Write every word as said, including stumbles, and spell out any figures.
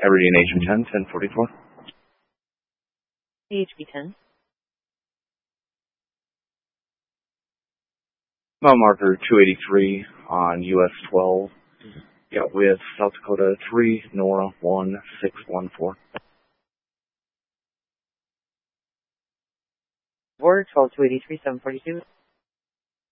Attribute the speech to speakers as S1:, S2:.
S1: Everyday H B ten, ten forty-four.
S2: H B ten.
S1: Mile marker two eighty-three on U S twelve. Yeah, with South Dakota three, Nora one six one four.
S2: Border twelve two eighty-three, seven forty-two.